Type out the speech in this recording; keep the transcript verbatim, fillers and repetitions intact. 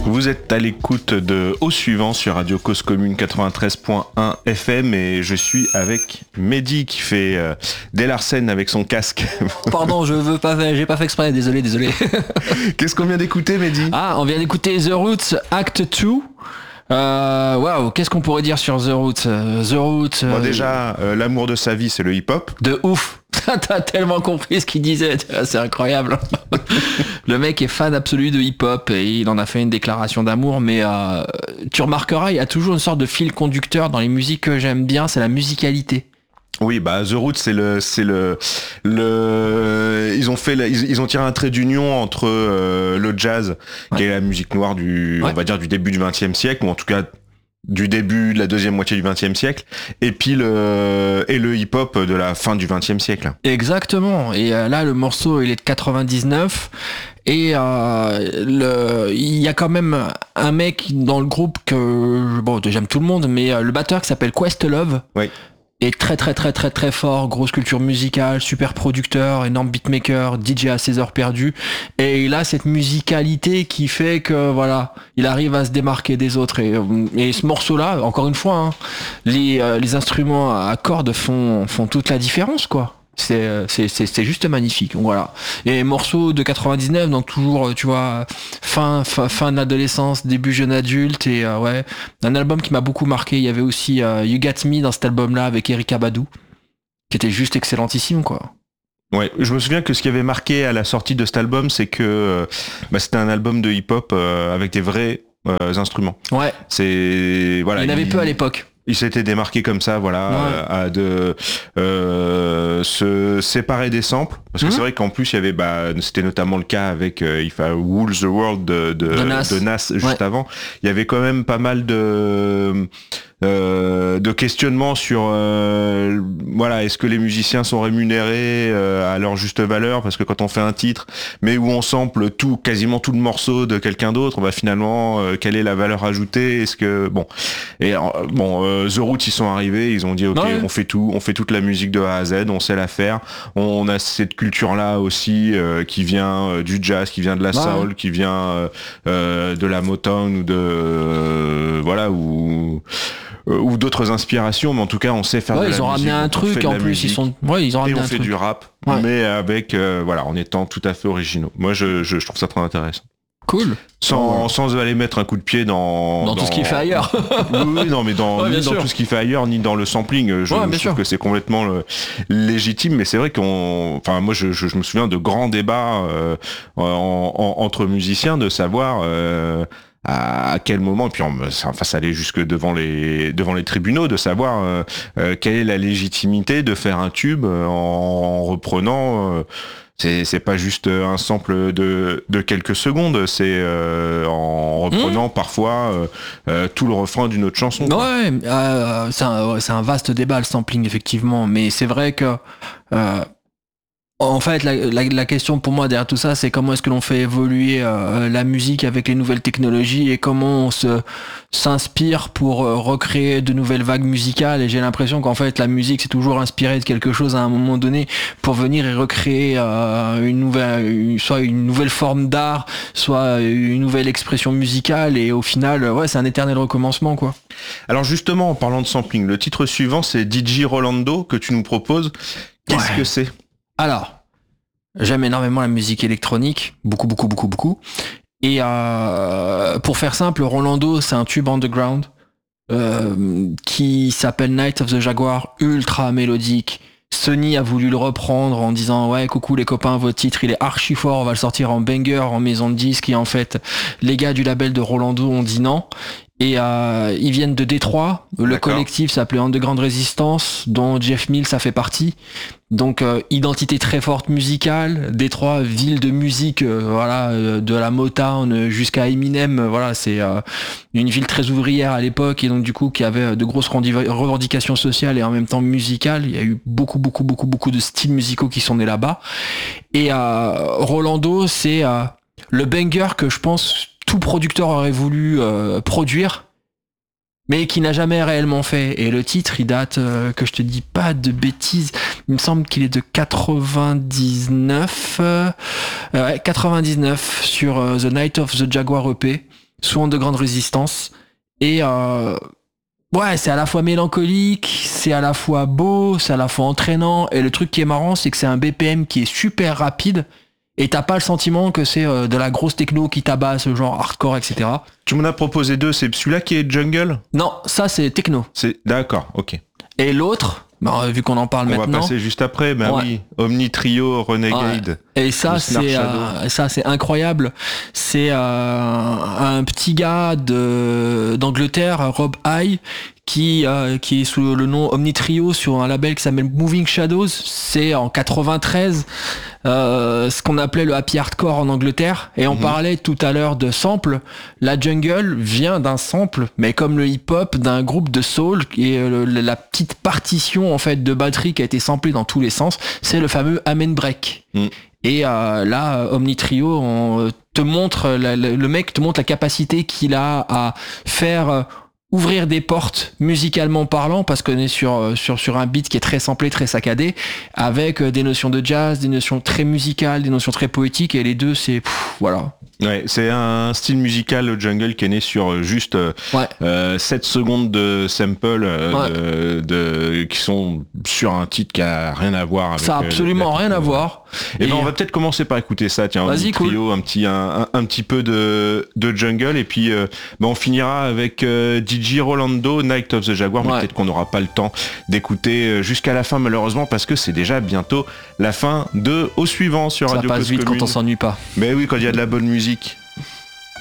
Vous êtes à l'écoute de Au Suivant sur Radio Cause Commune quatre-vingt-treize point un F M et je suis avec Mehdi qui fait euh, des Larsen avec son casque. Pardon, je veux pas, j'ai pas fait exprès, désolé, désolé. Qu'est-ce qu'on vient d'écouter, Mehdi ? Ah, on vient d'écouter The Roots Act deux. Euh, waouh, qu'est-ce qu'on pourrait dire sur The Roots ? The Roots. Bon, euh, déjà, euh, l'amour de sa vie, c'est le hip-hop. De ouf. T'as tellement compris ce qu'il disait, c'est incroyable. Le mec est fan absolu de hip-hop et il en a fait une déclaration d'amour, mais euh, tu remarqueras, il y a toujours une sorte de fil conducteur dans les musiques que j'aime bien, c'est la musicalité. Oui, bah The Roots, c'est le, c'est le, le, ils ont fait, la, ils, ils ont tiré un trait d'union entre euh, le jazz, ouais. qui est la musique noire du, ouais. on va dire du début du vingtième siècle, ou en tout cas du début de la deuxième moitié du vingtième siècle, et puis le et le hip-hop de la fin du vingtième siècle. Exactement. Et euh, là, le morceau, il est de quatre-vingt-dix-neuf. Et euh, le, il y a quand même un mec dans le groupe que bon, j'aime tout le monde, mais euh, le batteur qui s'appelle Questlove. Oui. Est très très très très très fort, grosse culture musicale, super producteur, énorme beatmaker, D J à ses heures perdues, et il a cette musicalité qui fait que voilà, il arrive à se démarquer des autres, et, et ce morceau-là, encore une fois, hein, les, euh, les instruments à cordes font, font toute la différence, quoi. C'est, c'est, c'est, c'est juste magnifique. Donc voilà. Et morceau de quatre-vingt-dix-neuf, donc toujours, tu vois, fin, fin, fin de l'adolescence, début jeune adulte, et euh, ouais, un album qui m'a beaucoup marqué. Il y avait aussi euh, You Got Me dans cet album-là avec Erykah Badu, qui était juste excellentissime, quoi. Ouais, je me souviens que ce qui avait marqué à la sortie de cet album, c'est que euh, bah, c'était un album de hip-hop euh, avec des vrais euh, instruments. Ouais. C'est voilà. Il y en avait il... peu à l'époque. Il s'était démarqué comme ça, voilà, ouais. à de euh, se séparer des samples, parce que mmh. c'est vrai qu'en plus il y avait, bah, c'était notamment le cas avec euh, If I Rule the World de, de, de Nas, de Nas juste ouais. avant. Il y avait quand même pas mal de euh, de questionnements sur, euh, voilà, est-ce que les musiciens sont rémunérés euh, à leur juste valeur, parce que quand on fait un titre, mais où on sample tout, quasiment tout le morceau de quelqu'un d'autre, bah finalement, euh, quelle est la valeur ajoutée ? Est-ce que bon, et bon. Euh, The Roots, ils sont arrivés, ils ont dit ok, ouais. on fait tout, on fait toute la musique de A à Z, on sait la faire. On a cette culture-là aussi euh, qui vient euh, du jazz, qui vient de la ouais. soul, qui vient euh, euh, de la Motown ou de euh, voilà ou euh, ou d'autres inspirations, mais en tout cas, on sait faire ouais, de la musique. Ils ont ramené un truc en plus, musique, ils sont, ouais, ils ont ramené et on un fait truc. du rap, ouais. mais avec euh, voilà, en étant tout à fait originaux. Moi, je, je, je trouve ça très intéressant. Cool. Sans, oh, ouais. sans aller mettre un coup de pied dans... Dans, dans tout ce qu'il fait ailleurs. Oui, non, mais dans, ouais, ni dans tout ce qu'il fait ailleurs, ni dans le sampling. Je, ouais, je trouve sûr. que c'est complètement le, légitime, mais c'est vrai qu'on... Enfin, moi, je, je, je me souviens de grands débats euh, en, en, entre musiciens, de savoir... Euh, à quel moment, et puis on, enfin, ça allait jusque devant les devant les tribunaux, de savoir euh, euh, quelle est la légitimité de faire un tube en, en reprenant... Euh, C'est, c'est pas juste un sample de, de quelques secondes, c'est euh, en reprenant mmh. parfois euh, euh, tout le refrain d'une autre chanson. Ouais, euh, c'est, un, c'est un vaste débat le sampling effectivement, mais c'est vrai que euh, en fait la, la, la question pour moi derrière tout ça, c'est comment est-ce que l'on fait évoluer euh, la musique avec les nouvelles technologies et comment on se s'inspire pour euh, recréer de nouvelles vagues musicales. Et j'ai l'impression qu'en fait la musique c'est toujours inspiré de quelque chose à un moment donné pour venir et recréer euh, une nouvelle, une, soit une nouvelle forme d'art, soit une nouvelle expression musicale, et au final ouais c'est un éternel recommencement, quoi. Alors justement, en parlant de sampling, le titre suivant c'est D J Rolando que tu nous proposes. Qu'est-ce ouais. que c'est ? Alors, j'aime énormément la musique électronique, beaucoup, beaucoup, beaucoup, beaucoup. Et euh, pour faire simple, Rolando, c'est un tube underground euh, qui s'appelle Night of the Jaguar, ultra mélodique. Sony a voulu le reprendre en disant ouais coucou les copains, votre titre il est archi fort, on va le sortir en banger, en maison de disques. Et en fait les gars du label de Rolando ont dit non. Et euh, ils viennent de Détroit. Le D'accord. collectif s'appelait Underground Resistance, dont Jeff Mills a fait partie. Donc euh, identité très forte musicale. Détroit, ville de musique, euh, voilà, euh, de la Motown jusqu'à Eminem. Euh, voilà, c'est euh, une ville très ouvrière à l'époque, et donc du coup qui avait de grosses revendications sociales et en même temps musicales. Il y a eu beaucoup, beaucoup, beaucoup, beaucoup de styles musicaux qui sont nés là-bas. Et euh, Rolando, c'est euh, le banger que je pense tout producteur aurait voulu euh, produire, mais qui n'a jamais réellement fait. Et le titre, il date, euh, que je te dis pas de bêtises, il me semble qu'il est de quatre-vingt-dix-neuf, euh, ouais, quatre-vingt-dix-neuf sur euh, The Night of the Jaguar E P. sous Underground Resistance. Et euh, ouais, c'est à la fois mélancolique, c'est à la fois beau, c'est à la fois entraînant. Et le truc qui est marrant, c'est que c'est un B P M qui est super rapide. Et t'as pas le sentiment que c'est euh, de la grosse techno qui tabasse, genre hardcore, et cetera. Tu m'en as proposé deux, c'est celui-là qui est Jungle ? Non, ça c'est techno. C'est d'accord, ok. Et l'autre, bah, vu qu'on en parle On maintenant... va passer juste après, ben Ouais. oui, Omni Trio Renegade. Ouais. Et ça Le Snark c'est Shadow. euh, ça c'est incroyable. C'est euh, un petit gars de d'Angleterre, Rob High, qui euh, qui est sous le nom Omni Trio sur un label qui s'appelle Moving Shadows. C'est en quatre-vingt-treize. Euh, ce qu'on appelait le happy hardcore en Angleterre. Et on Mhm. parlait tout à l'heure de sample. La jungle vient d'un sample, mais comme le hip-hop, d'un groupe de soul. Et euh, le- la petite partition en fait de batterie qui a été samplée dans tous les sens, c'est le fameux Amen Break. Mhm. Et euh, là, Omni Trio on, euh, te montre, la- la- le mec te montre la capacité qu'il a à faire euh, ouvrir des portes musicalement parlant, parce qu'on est sur, euh, sur, sur un beat qui est très samplé, très saccadé, avec euh, des notions de jazz, des notions très musicales, des notions très poétiques, et les deux, c'est... pff, voilà. Ouais, c'est un style musical, le jungle, qui est né sur euh, juste euh, Ouais. euh, sept secondes de sample euh, Ouais. de, de- qui sont sur un titre qui a rien à voir avec... Ça a euh, absolument la rien à techno. voir. Et, ben Et- on va peut-être commencer par écouter ça, tiens, Vas-y, un trio, un petit un, un, un petit peu de, de jungle, et puis euh, ben on finira avec euh, D J Rolando, Night of the Jaguar, mais Ouais. peut-être qu'on n'aura pas le temps d'écouter euh, jusqu'à la fin malheureusement, parce que c'est déjà bientôt la fin de Au Suivant sur Ça Radio passe Cause vite Commune. quand on s'ennuie pas. Mais oui, quand il y a de la bonne musique.